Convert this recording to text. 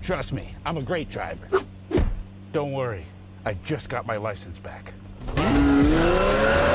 Trust me, I'm a great driver. Don't worry, I just got my license back.